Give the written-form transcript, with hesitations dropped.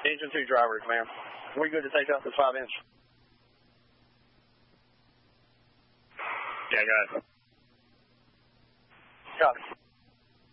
Engine 2 drivers, ma'am. We good to take up the 5-inch? Yeah, got it. Got it.